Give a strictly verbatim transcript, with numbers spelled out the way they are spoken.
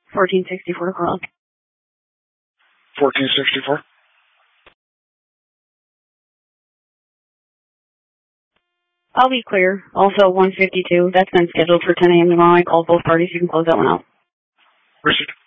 fourteen sixty-four Corolla. fourteen sixty-four. I'll be clear. Also, one fifty-two. That's been scheduled for ten a m tomorrow. I called both parties. You can close that one out. Received.